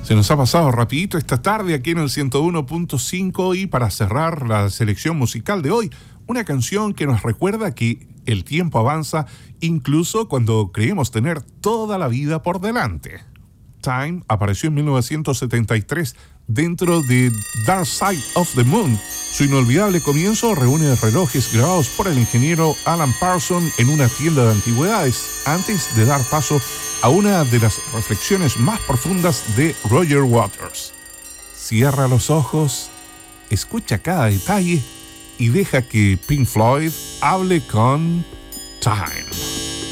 Se nos ha pasado rapidito esta tarde aquí en el 101.5 y para cerrar la selección musical de hoy, una canción que nos recuerda que el tiempo avanza incluso cuando creemos tener toda la vida por delante. Time apareció en 1973 dentro de Dark Side of the Moon. Su inolvidable comienzo reúne relojes grabados por el ingeniero Alan Parsons en una tienda de antigüedades, antes de dar paso a una de las reflexiones más profundas de Roger Waters. Cierra los ojos, escucha cada detalle y deja que Pink Floyd hable con Time.